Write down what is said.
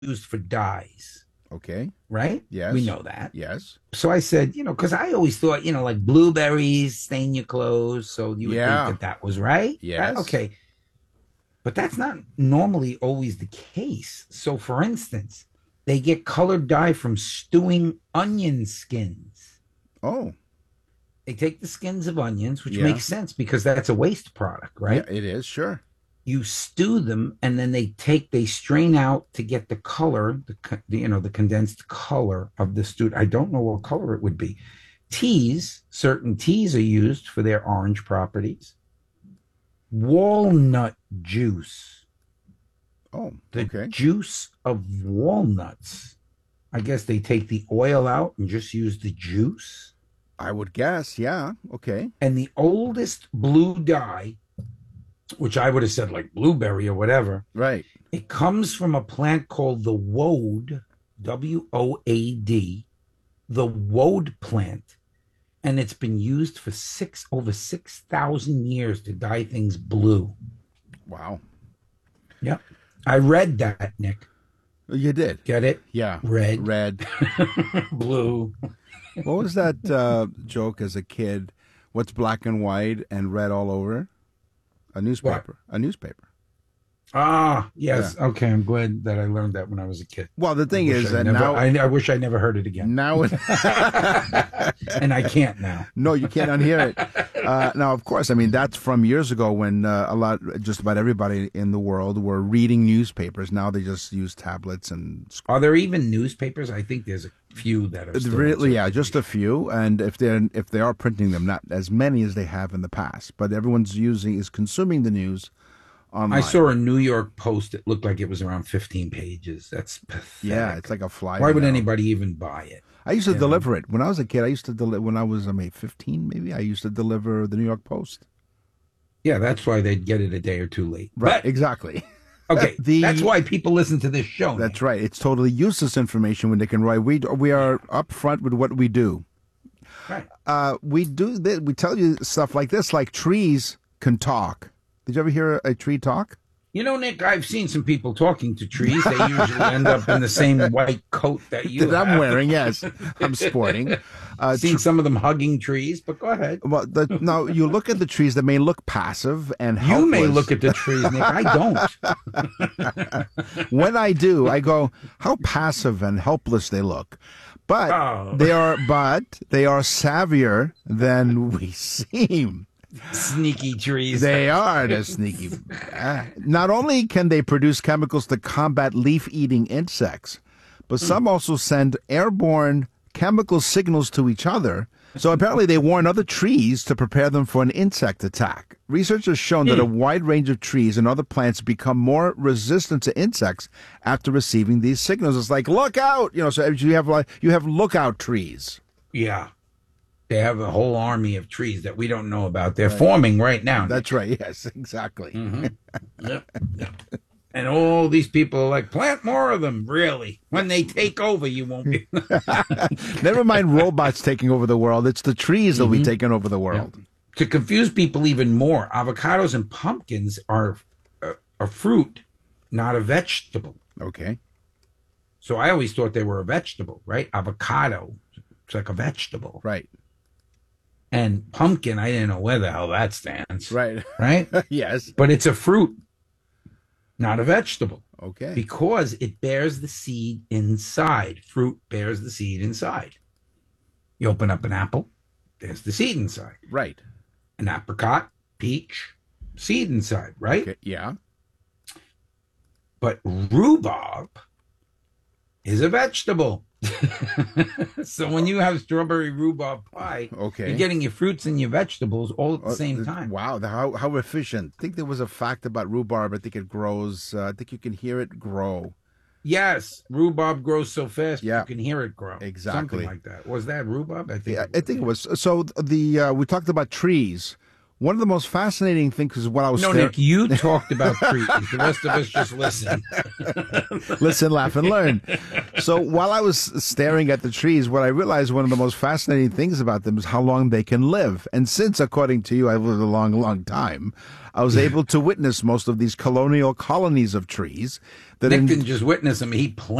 used for dyes, Okay. right? We Yes. know that. Yes. So I said, because I always thought, like blueberries stain your clothes. So you would think Yeah. that that was right. Yes. Okay. But that's not normally always the case. So, for instance, they get colored dye from stewing onion skins. Oh, They take the skins of onions, which yeah. makes sense because that's a waste product, Yeah, right? it is. Sure. You stew them, and then they strain out to get the color, the condensed color of the stew. I don't know what color it would be. Certain teas are used for their orange properties. Walnut juice, Oh, the okay. juice of walnuts. I guess they take the oil out and just use the juice. I would guess. Yeah. Okay. And the oldest blue dye, which I would have said like blueberry or whatever, Right. it comes from a plant called the woad, WOAD, the woad plant. And it's been used for over 6,000 years to dye things blue. Wow. Yeah. I read that, Nick. You did. Get it? Yeah. Red, Red. blue. What was that joke as a kid? What's black and white and red all over? A What? newspaper. A newspaper. Ah, Yeah. yes. Okay, I'm glad that I learned that when I was a kid. Well, the I thing wish is I that never. now, I wish I never heard it again, now, and I can't now. no, you can't unhear it. Now, of course, I mean that's from years ago when just about everybody in the world were reading newspapers. Now they just use tablets and Are there even newspapers? I think there's a few that are still in really, yeah, just a circulation. few. And if they are printing them, not as many as they have in the past, but everyone's is consuming the news I online. saw a New York Post. It looked like it was around 15 pages. That's Yeah, it's pathetic. like a Why flyer would now. anybody even buy it? I used to You know? deliver it when I was a kid. I used to deliver when I was maybe 15, maybe. I used to deliver the New York Post. Yeah, that's why they'd get it a day or two late. Right, But exactly. okay, that's the why people listen to this show, That's Nick. right. It's totally useless information when they can write. We are upfront with what we do. Right. We tell you stuff like this, like trees can talk. Did you ever hear a tree talk? Nick, I've seen some people talking to trees. They usually end up in the same white coat that you That I'm have. wearing, yes, I'm sporting. Seen some of them hugging trees, but go ahead. Well, now you look at the trees that may look passive and You may helpless. look at the trees, Nick. I don't. When I do, I go, how passive and helpless they look. Oh, But they are savvier than we seem. sneaky trees. They are the sneaky. Not only can they produce chemicals to combat leaf-eating insects, but some also send airborne chemical signals to each other. So apparently they warn other trees to prepare them for an insect attack. Research has shown that a wide range of trees and other plants become more resistant to insects after receiving these signals. It's like, look out! So you have lookout trees. Yeah. They have a whole army of trees that we don't know about. They're Right. forming right now, That's Nick. right. Yes, exactly. Yep. Yep. And all these people are like, plant more of them. Really? When they take over, you won't be. Never mind robots taking over the world. It's the trees that'll be taking over the Yeah. world. To confuse people even more, avocados and pumpkins are a fruit, not a vegetable. Okay. So I always thought they were a vegetable, right? Avocado, it's like a vegetable. Right. And pumpkin, I didn't know where the hell that stands, Right. right? Yes. But it's a fruit, not a vegetable, Okay. because it bears the seed inside. Fruit bears the seed inside. You open up an apple, there's the seed inside. Right. An apricot, peach, seed inside, right? Okay. Yeah. But rhubarb is a vegetable. So when you have strawberry rhubarb pie, Okay. you're getting your fruits and your vegetables all at the Oh, same time. Wow. How efficient. I think there was a fact about rhubarb. I think it grows. I think you can hear it grow. Yes, rhubarb grows so fast Yeah. you can hear it grow. Exactly. Something like that. Was that rhubarb? I think Yeah, it I was. think it Yeah. was. So we talked about trees. One of the most fascinating things is when I was No, Nick, you talked about trees. The rest of us just listen. listen, laugh, and learn. So while I was staring at the trees, what I realized one of the most fascinating things about them is how long they can live. And since, according to you, I've lived a long, long time, I was able to witness most of these colonial colonies of trees. Nick didn't just witness them; he